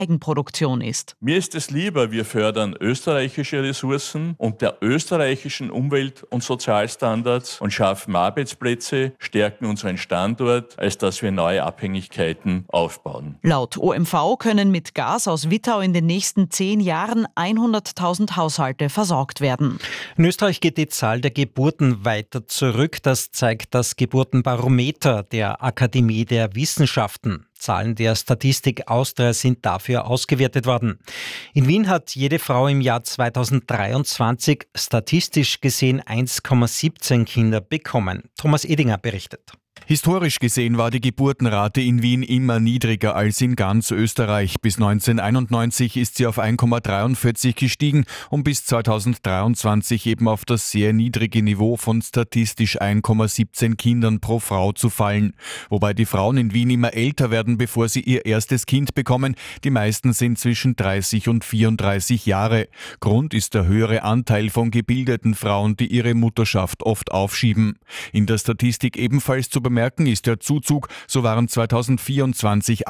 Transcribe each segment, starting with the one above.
Eigenproduktion ist. Mir ist es lieber, wir fördern österreichische Ressourcen und der österreichischen Umwelt- und Sozialstandards und schaffen Arbeitsplätze, stärken unseren Standort, als dass wir neue Abhängigkeiten aufbauen. Laut OMV können mit Gas aus Wittau in den nächsten 10 Jahren 100.000 Haushalte versorgt werden. In Österreich geht die Zahl der Geburten weiter zurück. Das zeigt das Geburtenbarometer der Akademie der Wissenschaften. Zahlen der Statistik Austria sind dafür ausgewertet worden. In Wien hat jede Frau im Jahr 2023 statistisch gesehen 1,17 Kinder bekommen. Thomas Edinger berichtet. Historisch gesehen war die Geburtenrate in Wien immer niedriger als in ganz Österreich. Bis 1991 ist sie auf 1,43 gestiegen, um bis 2023 eben auf das sehr niedrige Niveau von statistisch 1,17 Kindern pro Frau zu fallen. Wobei die Frauen in Wien immer älter werden, bevor sie ihr erstes Kind bekommen. Die meisten sind zwischen 30 und 34 Jahre. Grund ist der höhere Anteil von gebildeten Frauen, die ihre Mutterschaft oft aufschieben. In der Statistik ebenfalls zu bemerken ist der Zuzug. So waren 2024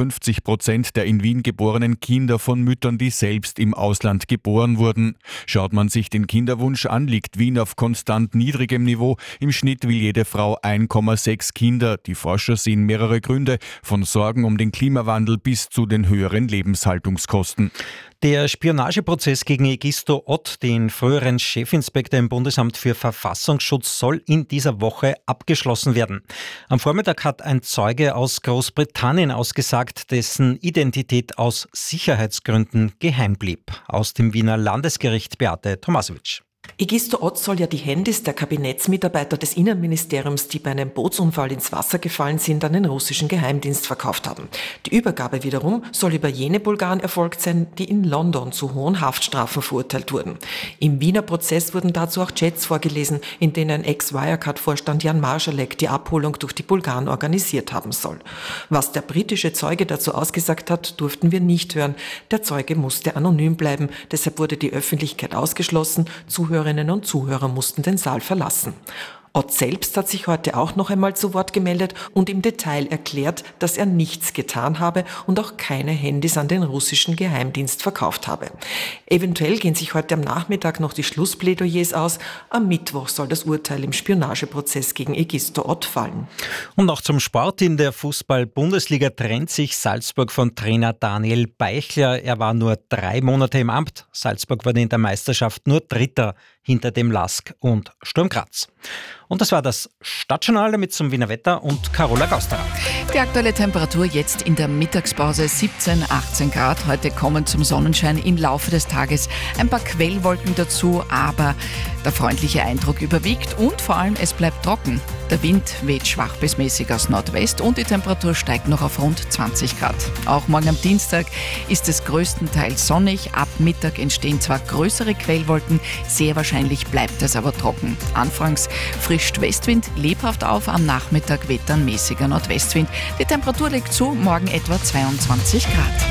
58% der in Wien geborenen Kinder von Müttern, die selbst im Ausland geboren wurden. Schaut man sich den Kinderwunsch an, liegt Wien auf konstant niedrigem Niveau. Im Schnitt will jede Frau 1,6 Kinder. Die Forscher sehen mehrere Gründe, von Sorgen um den Klimawandel bis zu den höheren Lebenshaltungskosten. Der Spionageprozess gegen Egisto Ott, den früheren Chefinspektor im Bundesamt für Verfassungsschutz, soll in dieser Woche abgeschlossen werden. Am Vormittag hat ein Zeuge aus Großbritannien ausgesagt, dessen Identität aus Sicherheitsgründen geheim blieb. Aus dem Wiener Landesgericht Beate Tomasewitsch. Egisto Ott soll ja die Handys der Kabinettsmitarbeiter des Innenministeriums, die bei einem Bootsunfall ins Wasser gefallen sind, an den russischen Geheimdienst verkauft haben. Die Übergabe wiederum soll über jene Bulgaren erfolgt sein, die in London zu hohen Haftstrafen verurteilt wurden. Im Wiener Prozess wurden dazu auch Chats vorgelesen, in denen Ex-Wirecard-Vorstand Jan Marschalek die Abholung durch die Bulgaren organisiert haben soll. Was der britische Zeuge dazu ausgesagt hat, durften wir nicht hören. Der Zeuge musste anonym bleiben, deshalb wurde die Öffentlichkeit ausgeschlossen. Zuhörerinnen und Zuhörer mussten den Saal verlassen. Ott selbst hat sich heute auch noch einmal zu Wort gemeldet und im Detail erklärt, dass er nichts getan habe und auch keine Handys an den russischen Geheimdienst verkauft habe. Eventuell gehen sich heute am Nachmittag noch die Schlussplädoyers aus. Am Mittwoch soll das Urteil im Spionageprozess gegen Egisto Ott fallen. Und noch zum Sport. In der Fußball-Bundesliga trennt sich Salzburg von Trainer Daniel Beichler. Er war nur 3 Monate im Amt. Salzburg wurde in der Meisterschaft nur Dritter hinter dem LASK und Sturm Graz. Und das war das Stadtjournal, damit zum Wiener Wetter und Carola Gausterer. Die aktuelle Temperatur jetzt in der Mittagspause 17, 18 Grad. Heute kommen zum Sonnenschein im Laufe des Tages ein paar Quellwolken dazu, aber der freundliche Eindruck überwiegt und vor allem es bleibt trocken. Der Wind weht schwach bis mäßig aus Nordwest und die Temperatur steigt noch auf rund 20 Grad. Auch morgen am Dienstag ist es größtenteils sonnig. Ab Mittag entstehen zwar größere Quellwolken, sehr wahrscheinlich bleibt es aber trocken. Anfangs frischt Westwind lebhaft auf, am Nachmittag weht dann mäßiger Nordwestwind. Die Temperatur liegt zu morgen etwa 22 Grad.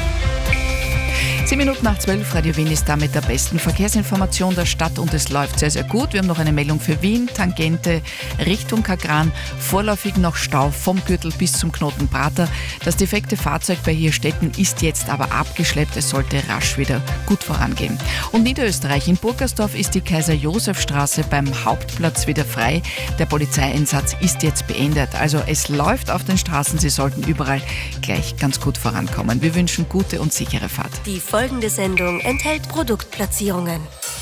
10 Minuten nach 12, Radio Wien ist da mit der besten Verkehrsinformation der Stadt und es läuft sehr, sehr gut. Wir haben noch eine Meldung für Wien, Tangente Richtung Kagran, vorläufig noch Stau vom Gürtel bis zum Knoten Prater. Das defekte Fahrzeug bei Hirstetten ist jetzt aber abgeschleppt, es sollte rasch wieder gut vorangehen. Und Niederösterreich, in Burgersdorf ist die Kaiser-Josef-Straße beim Hauptplatz wieder frei. Der Polizeieinsatz ist jetzt beendet, also es läuft auf den Straßen, Sie sollten überall gleich ganz gut vorankommen. Wir wünschen gute und sichere Fahrt. Die folgende Sendung enthält Produktplatzierungen.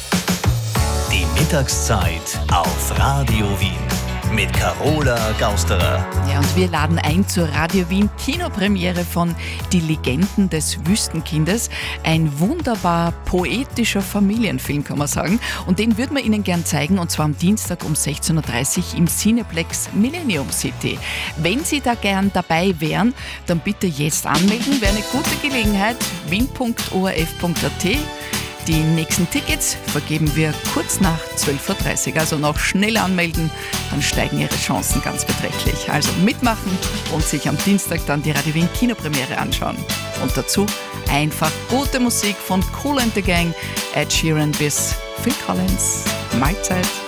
Die Mittagszeit auf Radio Wien mit Carola Gausterer. Ja, und wir laden ein zur Radio Wien Kinopremiere von Die Legenden des Wüstenkindes. Ein wunderbar poetischer Familienfilm, kann man sagen. Und den würden wir Ihnen gern zeigen, und zwar am Dienstag um 16.30 Uhr im Cineplex Millennium City. Wenn Sie da gern dabei wären, dann bitte jetzt anmelden. Wäre eine gute Gelegenheit. wien.orf.at. Die nächsten Tickets vergeben wir kurz nach 12.30 Uhr. Also noch schnell anmelden, dann steigen Ihre Chancen ganz beträchtlich. Also mitmachen und sich am Dienstag dann die Radio Wien Kinopremiere anschauen. Und dazu einfach gute Musik von Kool and the Gang, Ed Sheeran bis Phil Collins. Mahlzeit.